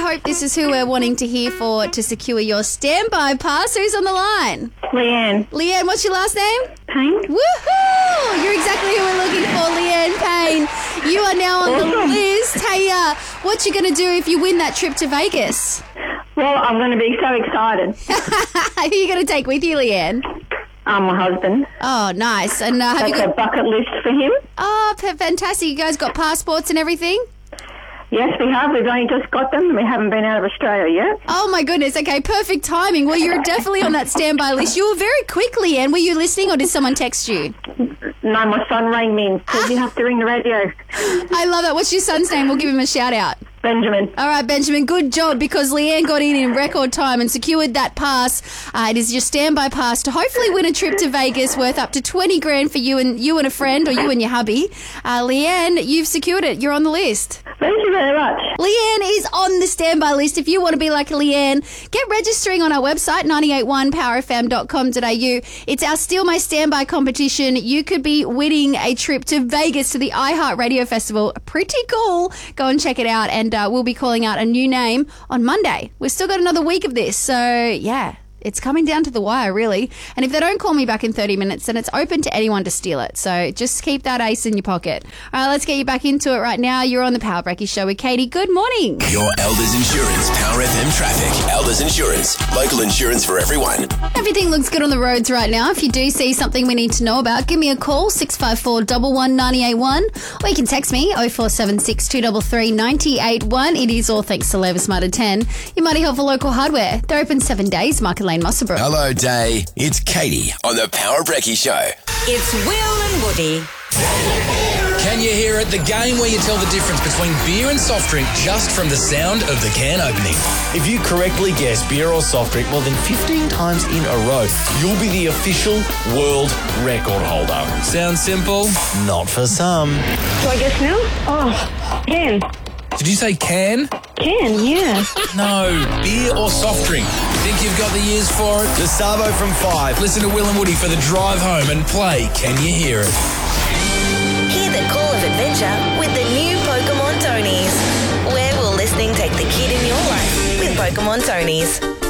hope this is who we're wanting to hear for to secure your standby pass. Who's on the line? Leanne. Leanne, what's your last name? Payne. Woohoo! You're exactly who we're looking for, Leanne Payne. You are now on the list. Hey, what you going to do if you win that trip to Vegas? Well, I'm going to be so excited. Who are you going to take with you, Leanne? My husband. Oh, nice. And have That's you got a bucket list for him. Oh, fantastic. You guys got passports and everything? Yes, we have. We've only just got them and we haven't been out of Australia yet. Oh, my goodness. Okay, perfect timing. Well, you're definitely on that standby list. You were very quick, Leanne. Were you listening or did someone text you? No, my son rang me and said you have to ring the radio. I love that. What's your son's name? We'll give him a shout out. Benjamin. All right, Benjamin, good job because Leanne got in record time and secured that pass. It is your standby pass to hopefully win a trip to Vegas worth up to 20 grand for you and a friend or you and your hubby. Leanne, you've secured it. You're on the list. Thank you very much. Leanne is on the standby list. If you want to be like Leanne, get registering on our website, 981powerfm.com.au. It's our Steal My Standby competition. You could be winning a trip to Vegas to the iHeartRadio Festival. Pretty cool. Go and check it out, and we'll be calling out a new name on Monday. We've still got another week of this, so yeah. It's coming down to the wire, really. And if they don't call me back in 30 minutes, then it's open to anyone to steal it. So just keep that ace in your pocket. All right, let's get you back into it right now. You're on the Power Breaky Show with Katie. Good morning. Your Elders Insurance Power FM traffic. Elders Insurance. Local insurance for everyone. Everything looks good on the roads right now. If you do see something we need to know about, give me a call, 654 119 981. Or you can text me, 0476 233 981. It is all thanks to Levis Smarter 10. Your Mighty Helpful Local Hardware. They're open 7 days. Market Lane, Musselburgh. Hello, Day. It's Katie on the Power Breaky Show. It's Will and Woody. Can you hear it? The game where you tell the difference between beer and soft drink just from the sound of the can opening. If you correctly guess beer or soft drink more than 15 times in a row, you'll be the official world record holder. Sounds simple? Not for some. Do I guess now? Oh, can. Did you say can? Can, yeah. No, beer or soft drink. Think you've got the years for it? The Sabo from 5. Listen to Will and Woody for the drive home and play Can You Hear It? Hear the call of adventure with the new Pokemon Tonies. Where will listening take the kid in your life with Pokemon Tonies?